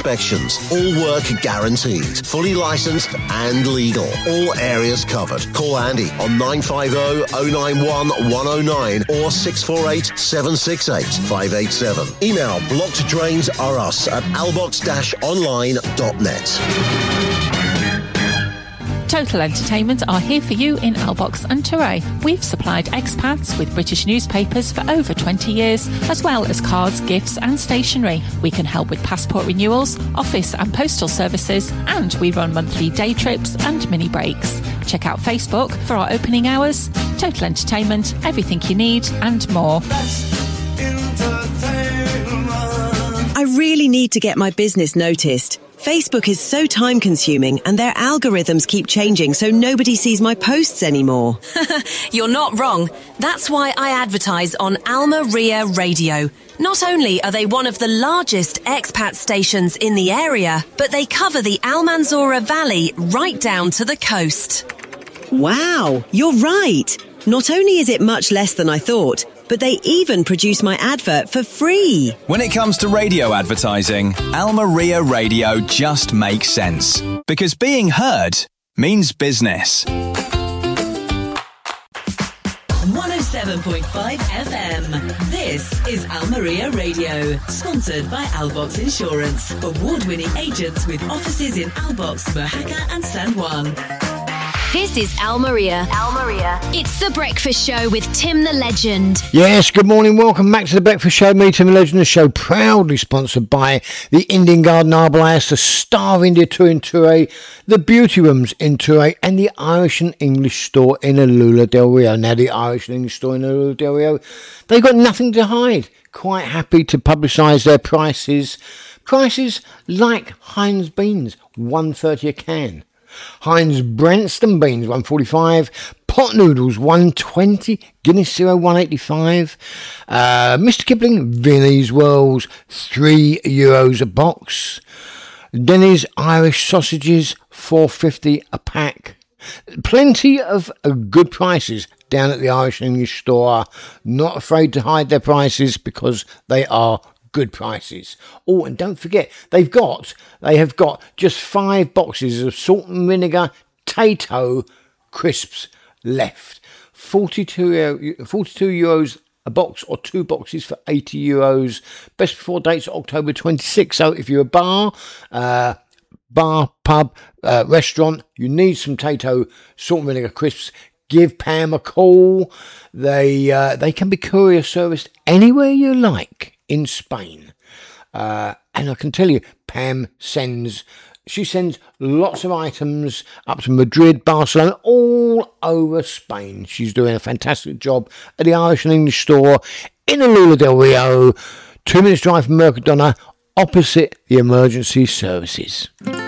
inspections. All work guaranteed. Fully licensed and legal. All areas covered. Call Andy on 950 091 109 or 648 768 587. Email blockeddrains@albocks-online.net. Total Entertainment are here for you in Albox and Touray. We've supplied expats with British newspapers for over 20 years, as well as cards, gifts and stationery. We can help with passport renewals, office and postal services, and we run monthly day trips and mini breaks. Check out Facebook for our opening hours. Total Entertainment, everything you need and more. I really need to get my business noticed. Facebook is so time-consuming and their algorithms keep changing so nobody sees my posts anymore. You're not wrong. That's why I advertise on Alma Ria Radio. Not only are they one of the largest expat stations in the area, but they cover the Almanzora Valley right down to the coast. Wow, you're right. Not only is it much less than I thought, but they even produce my advert for free. When it comes to radio advertising, Alma Ria Radio just makes sense. Because being heard means business. 107.5 FM. This is Almeria Radio, sponsored by Albox Insurance. Award-winning agents with offices in Albox, Mojaca and San Juan. This is Almeria. It's The Breakfast Show with Tim the Legend. Yes, good morning. Welcome back to The Breakfast Show. Me, Tim the Legend. The show proudly sponsored by the Indian Garden Arbourlife, the Star of India Tour in Touray, the Beauty Rooms in Touray, and the Irish and English store in Alula Del Rio. Now, the Irish and English store in Alula Del Rio, they've got nothing to hide. Quite happy to publicise their prices. Prices like Heinz beans, $1.30 a can. Heinz Branston beans, $1.45. Pot noodles, $1.20. Guinness 0, $1.85. Mr. Kipling Vinnie's Whirls, €3 a box. Denny's Irish sausages, $4.50 a pack. Plenty of good prices down at the Irish and English store. Not afraid to hide their prices because they are good prices. Oh, and don't forget, they have got just 5 boxes of salt and vinegar Tayto crisps left. €42 a box, or 2 boxes for €80. Best before dates October 26th. So if you're a bar, pub, restaurant, you need some Tayto salt and vinegar crisps, give Pam a call. They can be courier serviced anywhere you like in Spain. And I can tell you, Pam sends lots of items up to Madrid, Barcelona, all over Spain. She's doing a fantastic job at the Irish and English store in Alula Del Rio, 2 minutes drive from Mercadona, opposite the emergency services.